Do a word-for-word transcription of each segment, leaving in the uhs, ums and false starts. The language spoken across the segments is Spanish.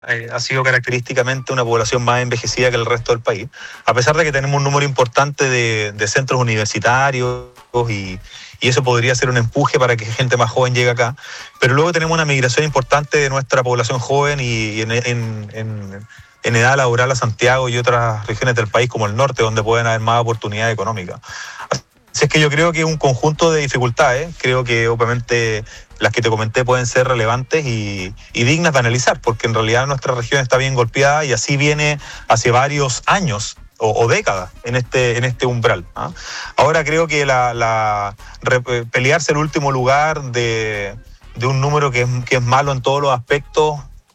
eh, ha sido característicamente una población más envejecida que el resto del país, a pesar de que tenemos un número importante de, de centros universitarios y, y eso podría ser un empuje para que gente más joven llegue acá, pero luego tenemos una migración importante de nuestra población joven y, y en, en, en, en edad laboral a Santiago y otras regiones del país como el norte, donde pueden haber más oportunidades económicas. Así es que yo creo que es un conjunto de dificultades, creo que obviamente las que te comenté pueden ser relevantes y, y dignas de analizar, porque en realidad nuestra región está bien golpeada y así viene hace varios años o, o décadas en este, en este umbral. ¿eh? Ahora creo que la, la re, pelearse el último lugar de, de un número que es, que es malo en todos los aspectos,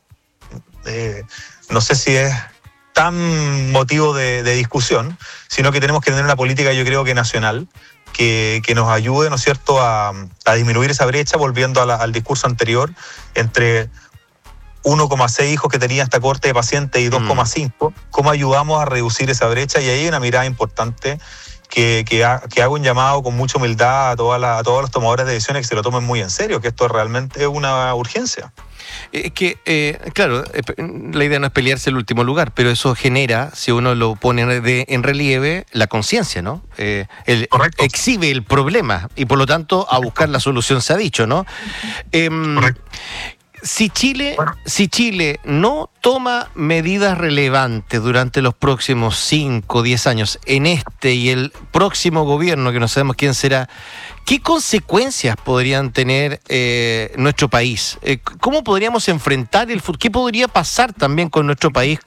eh, no sé si es tan motivo de, de discusión, sino que tenemos que tener una política, yo creo que nacional, que, que nos ayude, ¿no es cierto?, a, a disminuir esa brecha, volviendo a la, al discurso anterior, entre uno coma seis hijos que tenía esta corte de pacientes y dos coma cinco, mm. ¿cómo ayudamos a reducir esa brecha? Y ahí hay una mirada importante que, que, ha, que hago un llamado con mucha humildad a, toda la, a todos los tomadores de decisiones que se lo tomen muy en serio, que esto realmente es una urgencia. Es que, eh, claro, la idea no es pelearse el último lugar, pero eso genera, si uno lo pone de, en relieve, la conciencia, ¿no? Eh, el, exhibe el problema y por lo tanto a buscar la solución se ha dicho, ¿no? Eh, si Chile, bueno. si Chile no toma medidas relevantes durante los próximos cinco o diez años en este y el próximo gobierno, que no sabemos quién será, ¿qué consecuencias podrían tener eh, nuestro país? Eh, ¿Cómo podríamos enfrentar el futuro? ¿Qué podría pasar también con nuestro país?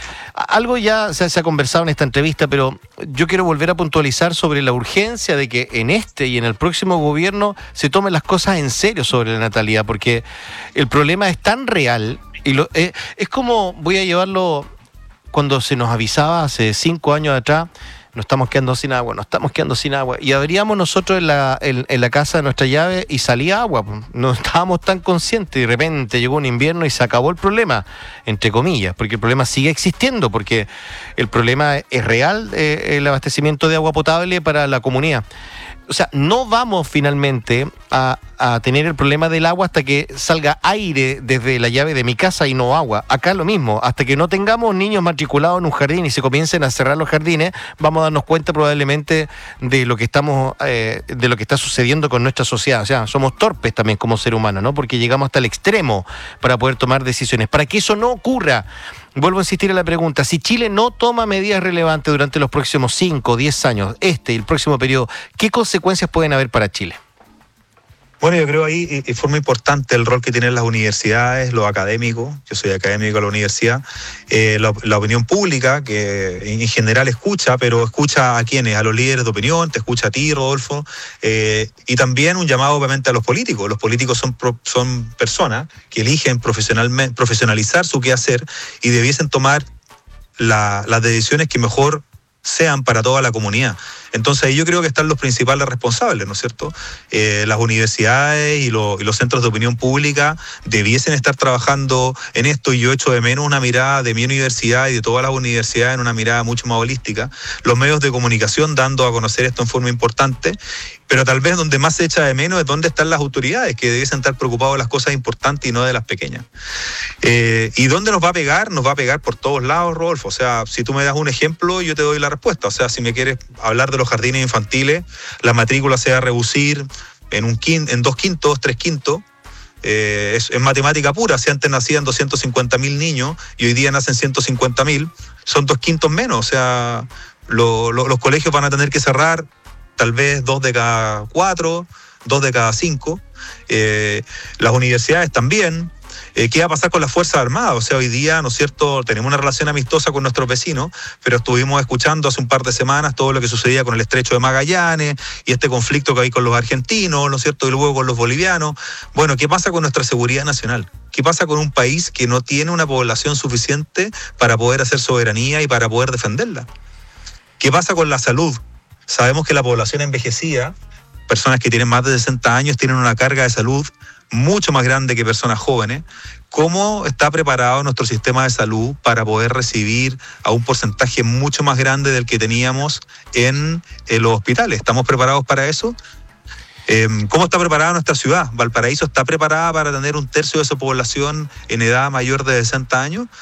Algo ya se, se ha conversado en esta entrevista, pero yo quiero volver a puntualizar sobre la urgencia de que en este y en el próximo gobierno se tomen las cosas en serio sobre la natalidad, porque el problema es tan real y lo, eh, es como, voy a llevarlo, cuando se nos avisaba hace cinco años atrás, nos estamos quedando sin agua, nos estamos quedando sin agua. Y abríamos nosotros en la, en, en la casa de nuestra llave y salía agua. No estábamos tan conscientes. Y de repente llegó un invierno y se acabó el problema, entre comillas, porque el problema sigue existiendo, porque el problema es real, eh, el abastecimiento de agua potable para la comunidad. O sea, no vamos finalmente a, a tener el problema del agua hasta que salga aire desde la llave de mi casa y no agua. Acá lo mismo, hasta que no tengamos niños matriculados en un jardín y se comiencen a cerrar los jardines, vamos a darnos cuenta probablemente de lo que estamos, eh, de lo que está sucediendo con nuestra sociedad. O sea, somos torpes también como ser humano, ¿no? Porque llegamos hasta el extremo para poder tomar decisiones. Para que eso no ocurra, vuelvo a insistir en la pregunta, si Chile no toma medidas relevantes durante los próximos cinco o diez años, este y el próximo periodo, ¿qué consecuencias pueden haber para Chile? Bueno, yo creo ahí de forma importante el rol que tienen las universidades, los académicos, yo soy académico de la universidad, eh, la, la opinión pública, que en general escucha, pero escucha a quienes, a los líderes de opinión, te escucha a ti, Rodolfo, eh, y también un llamado obviamente a los políticos. Los políticos son, son personas que eligen profesionalmente, profesionalizar su quehacer y debiesen tomar la, las decisiones que mejor sean para toda la comunidad. Entonces ahí yo creo que están los principales responsables, ¿no es cierto? Eh, las universidades y, lo, y los centros de opinión pública debiesen estar trabajando en esto, y yo echo de menos una mirada de mi universidad y de todas las universidades en una mirada mucho más holística. Los medios de comunicación dando a conocer esto en forma importante, pero tal vez donde más se echa de menos es dónde están las autoridades, que debiesen estar preocupados de las cosas importantes y no de las pequeñas. Eh, ¿Y dónde nos va a pegar? Nos va a pegar por todos lados, Rodolfo. O sea, si tú me das un ejemplo, yo te doy la respuesta. O sea, si me quieres hablar de los jardines infantiles, la matrícula se va a reducir en, un quinto, en dos quintos, tres quintos. Eh, es, es matemática pura. Si antes nacían doscientos cincuenta mil niños y hoy día nacen ciento cincuenta mil, son dos quintos menos. O sea, lo, lo, los colegios van a tener que cerrar tal vez dos de cada cuatro, dos de cada cinco. Eh, las universidades también. Eh, ¿Qué va a pasar con las Fuerzas Armadas? O sea, hoy día, ¿no es cierto?, tenemos una relación amistosa con nuestros vecinos, pero estuvimos escuchando hace un par de semanas todo lo que sucedía con el Estrecho de Magallanes y este conflicto que hay con los argentinos, ¿no es cierto?, y luego con los bolivianos. Bueno, ¿qué pasa con nuestra seguridad nacional? ¿Qué pasa con un país que no tiene una población suficiente para poder hacer soberanía y para poder defenderla? ¿Qué pasa con la salud? Sabemos que la población envejecida, personas que tienen más de sesenta años, tienen una carga de salud mucho más grande que personas jóvenes. ¿Cómo está preparado nuestro sistema de salud para poder recibir a un porcentaje mucho más grande del que teníamos en, en los hospitales? ¿Estamos preparados para eso? Eh, ¿Cómo está preparada nuestra ciudad? ¿Valparaíso está preparada para tener un tercio de su población en edad mayor de sesenta años?